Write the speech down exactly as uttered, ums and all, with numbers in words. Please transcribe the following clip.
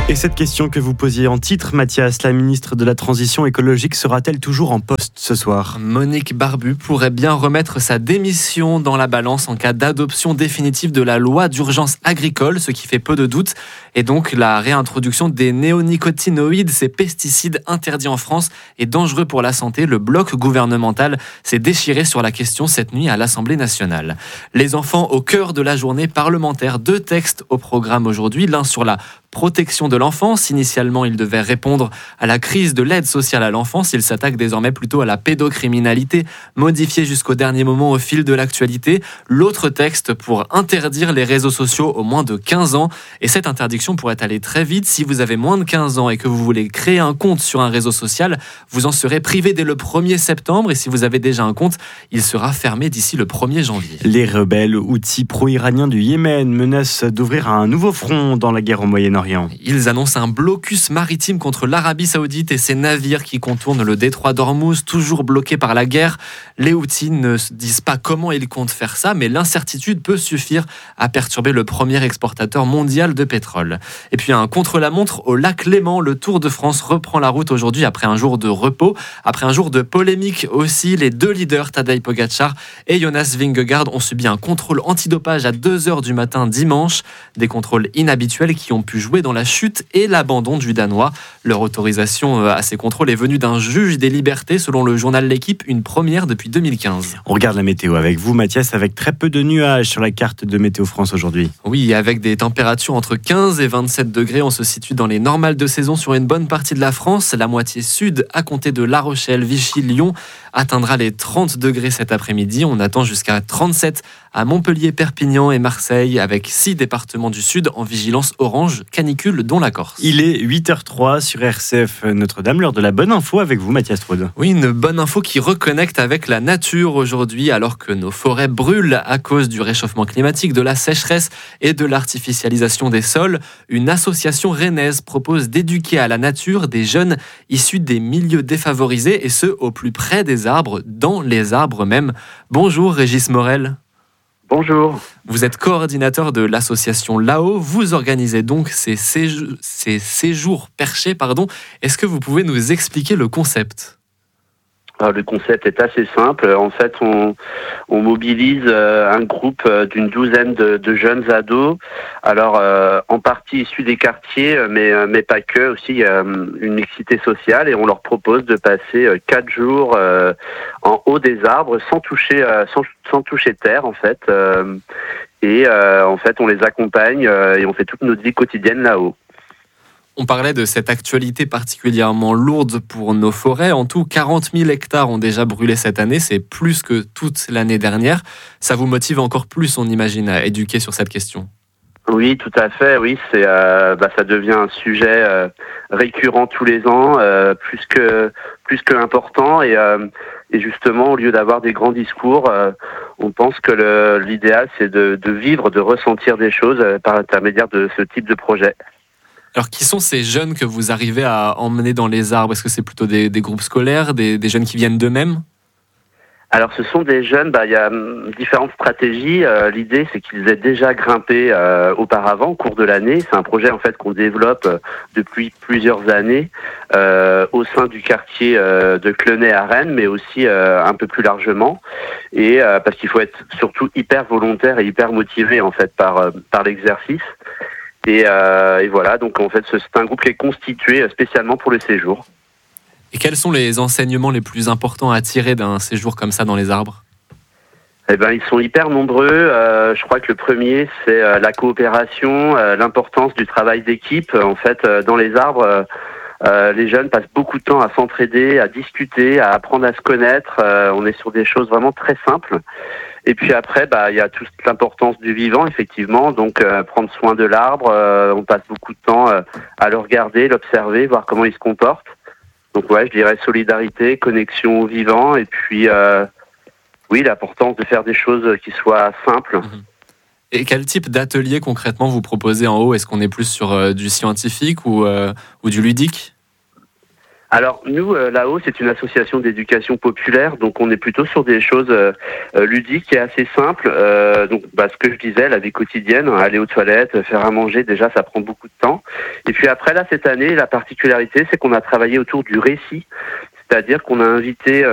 Et cette question que vous posiez en titre, Mathias, la ministre de la Transition écologique sera-t-elle toujours en poste ce soir ? Monique Barbu pourrait bien remettre sa démission dans la balance en cas d'adoption définitive de la loi d'urgence agricole, ce qui fait peu de doute, et donc la réintroduction des néonicotinoïdes, ces pesticides interdits en France et dangereux pour la santé. Le bloc gouvernemental s'est déchiré sur la question cette nuit à l'Assemblée nationale. Les enfants au cœur de la journée parlementaire, deux textes au programme aujourd'hui, l'un sur la protection de l'enfance. Initialement, il devait répondre à la crise de l'aide sociale à l'enfance. Il s'attaque désormais plutôt à la pédocriminalité, modifiée jusqu'au dernier moment au fil de l'actualité. L'autre texte pour interdire les réseaux sociaux aux moins de quinze ans. Et cette interdiction pourrait aller très vite. Si vous avez moins de quinze ans et que vous voulez créer un compte sur un réseau social, vous en serez privé dès le premier septembre. Et si vous avez déjà un compte, il sera fermé d'ici le premier janvier. Les rebelles houthis pro-iraniens du Yémen menacent d'ouvrir un nouveau front dans la guerre au Moyen-Orient. Ils annoncent un blocus maritime contre l'Arabie Saoudite et ses navires qui contournent le détroit d'Ormuz, toujours bloqués par la guerre. Les Houthis ne se disent pas comment ils comptent faire ça, mais l'incertitude peut suffire à perturber le premier exportateur mondial de pétrole. Et puis un contre-la-montre au lac Léman, le Tour de France reprend la route aujourd'hui après un jour de repos, après un jour de polémique aussi. Les deux leaders, Tadej Pogačar et Jonas Vingegaard, ont subi un contrôle antidopage à deux heures du matin dimanche. Des contrôles inhabituels qui ont pu jouer dans la chute et l'abandon du Danois. Leur autorisation à ces contrôles est venue d'un juge des libertés, selon le journal L'Équipe, une première depuis deux mille quinze. On regarde la météo avec vous, Mathias, avec très peu de nuages sur la carte de Météo France aujourd'hui. Oui, avec des températures entre quinze et vingt-sept degrés, on se situe dans les normales de saison sur une bonne partie de la France. La moitié sud, à compter de La Rochelle, Vichy, Lyon, atteindra les trente degrés cet après-midi. On attend jusqu'à trente-sept à Montpellier, Perpignan et Marseille, avec six départements du sud en vigilance orange canicule, dont la Corse. Il est huit heures zéro trois sur R C F Notre-Dame, l'heure de la bonne info avec vous, Mathias Trude. Oui, une bonne info qui reconnecte avec la nature aujourd'hui, alors que nos forêts brûlent à cause du réchauffement climatique, de la sécheresse et de l'artificialisation des sols. Une association rennaise propose d'éduquer à la nature des jeunes issus des milieux défavorisés, et ce, au plus près des arbres, dans les arbres même. Bonjour Régis Morel. Bonjour. Vous êtes coordinateur de l'association Là-haut. Vous organisez donc ces séjours, ces séjours perchés. Pardon. Est-ce que vous pouvez nous expliquer le concept ? Alors, le concept est assez simple. En fait, on, on mobilise euh, un groupe euh, d'une douzaine de, de jeunes ados. Alors, euh, en partie issus des quartiers, mais, euh, mais pas que. Aussi, il y a euh, une mixité sociale, et on leur propose de passer euh, quatre jours euh, en haut des arbres sans toucher, euh, sans, sans toucher terre, en fait. Euh, et euh, en fait, on les accompagne euh, et on fait toute notre vie quotidienne là-haut. On parlait de cette actualité particulièrement lourde pour nos forêts. En tout, quarante mille hectares ont déjà brûlé cette année. C'est plus que toute l'année dernière. Ça vous motive encore plus, on imagine, à éduquer sur cette question ? Oui, tout à fait. Oui, c'est, euh, bah, ça devient un sujet euh, récurrent tous les ans, euh, plus que plus que important. Et, euh, et justement, au lieu d'avoir des grands discours, euh, on pense que le, l'idéal, c'est de, de vivre, de ressentir des choses euh, par l'intermédiaire de ce type de projet. Alors, qui sont ces jeunes que vous arrivez à emmener dans les arbres ? Est-ce que c'est plutôt des, des groupes scolaires, des, des jeunes qui viennent d'eux-mêmes ? Alors, ce sont des jeunes, bah, il y a hum, différentes stratégies. Euh, l'idée, c'est qu'ils aient déjà grimpé euh, auparavant, au cours de l'année. C'est un projet, en fait, qu'on développe euh, depuis plusieurs années euh, au sein du quartier euh, de Clenay à Rennes, mais aussi euh, un peu plus largement. Et euh, parce qu'il faut être surtout hyper volontaire et hyper motivé, en fait, par, euh, par l'exercice. Et, euh, et voilà, donc en fait, c'est un groupe qui est constitué spécialement pour le séjour. Et quels sont les enseignements les plus importants à tirer d'un séjour comme ça dans les arbres ? Eh ben, ils sont hyper nombreux. Euh, je crois que le premier, c'est euh, la coopération, euh, l'importance du travail d'équipe. En fait, euh, dans les arbres, euh, euh, les jeunes passent beaucoup de temps à s'entraider, à discuter, à apprendre à se connaître. Euh, on est sur des choses vraiment très simples. Et puis après, bah, il y a toute l'importance du vivant, effectivement. Donc, euh, prendre soin de l'arbre. Euh, on passe beaucoup de temps euh, à le regarder, l'observer, voir comment il se comporte. Donc, ouais, je dirais solidarité, connexion au vivant. Et puis, euh, oui, l'importance de faire des choses qui soient simples. Et quel type d'atelier concrètement vous proposez en haut ? Est-ce qu'on est plus sur euh, du scientifique ou, euh, ou du ludique ? Alors nous, euh, là-haut, c'est une association d'éducation populaire, donc on est plutôt sur des choses euh, euh, ludiques et assez simples. Euh, donc bah, ce que je disais, la vie quotidienne, aller aux toilettes, faire à manger, déjà ça prend beaucoup de temps. Et puis après là, cette année, la particularité, c'est qu'on a travaillé autour du récit, c'est-à-dire qu'on a invité